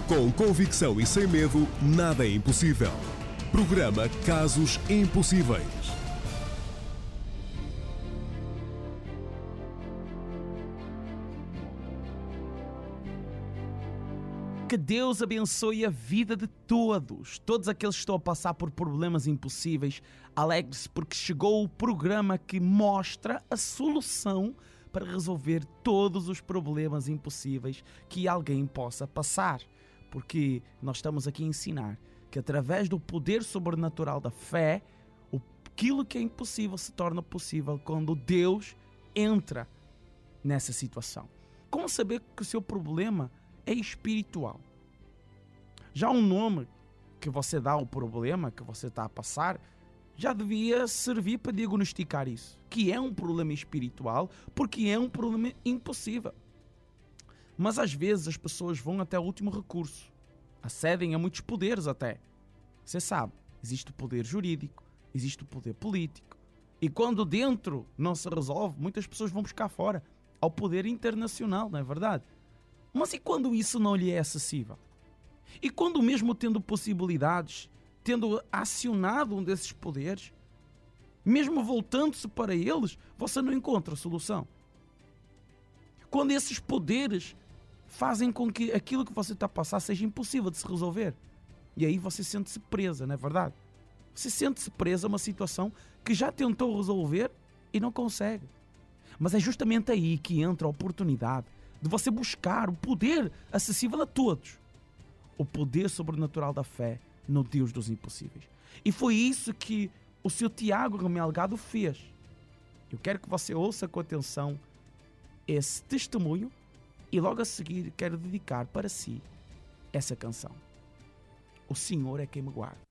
Com convicção e sem medo, nada é impossível. Programa Casos Impossíveis. Que Deus abençoe a vida de todos aqueles que estão a passar por problemas impossíveis. Alegre-se porque chegou o programa que mostra a solução para resolver todos os problemas impossíveis que alguém possa passar. Porque nós estamos aqui a ensinar que através do poder sobrenatural da fé, aquilo que é impossível se torna possível quando Deus entra nessa situação. Como saber que o seu problema é espiritual? Já um nome que você dá ao problema que você está a passar já devia servir para diagnosticar isso, que é um problema espiritual, porque é um problema impossível. Mas às vezes as pessoas vão até o último recurso, acedem a muitos poderes até. Você sabe, existe o poder jurídico, existe o poder político, e quando dentro não se resolve, muitas pessoas vão buscar fora, ao poder internacional, não é verdade? Mas e quando isso não lhe é acessível? E quando mesmo tendo possibilidades, tendo acionado um desses poderes, mesmo voltando-se para eles, você não encontra solução? Quando esses poderes fazem com que aquilo que você está a passar seja impossível de se resolver. E aí você sente-se presa, não é verdade? Você sente-se presa a uma situação que já tentou resolver e não consegue. Mas é justamente aí que entra a oportunidade de você buscar o poder acessível a todos. O poder sobrenatural da fé no Deus dos impossíveis. E foi isso que o seu Tiago Remelgado fez. Eu quero que você ouça com atenção esse testemunho e logo a seguir quero dedicar para si essa canção. O Senhor é quem me guarda.